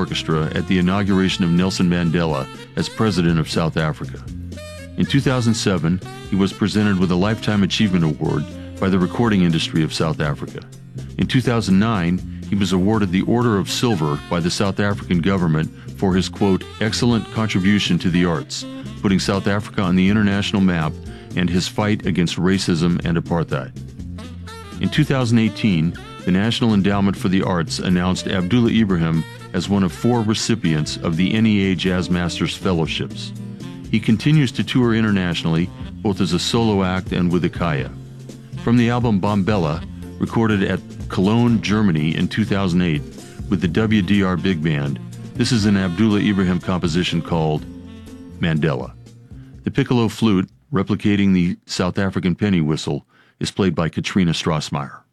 Orchestra at the inauguration of Nelson Mandela as President of South Africa. In 2007, he was presented with a Lifetime Achievement Award by the Recording Industry of South Africa. In 2009, he was awarded the Order of Silver by the South African government for his, quote, excellent contribution to the arts, putting South Africa on the international map, and his fight against racism and apartheid. In 2018, the National Endowment for the Arts announced Abdullah Ibrahim as one of 4 recipients of the NEA Jazz Masters Fellowships. He continues to tour internationally, both as a solo act and with Akaya. From the album Bombella, recorded at Cologne, Germany in 2008 with the WDR Big Band, this is an Abdullah Ibrahim composition called Mandela. The piccolo flute, replicating the South African penny whistle, is played by Katrina Strassmeyer.